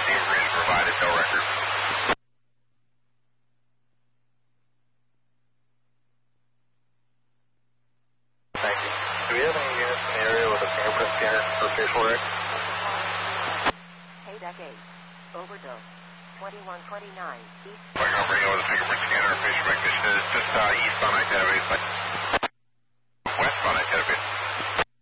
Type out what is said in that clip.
Agreement provided, no record. Thank you. Do we have any units in the area with a fingerprint scanner for facial rec? Hey, decade. Overdose. 2129 East. We're going to bring over the fingerprint scanner. Facial recognition is just east on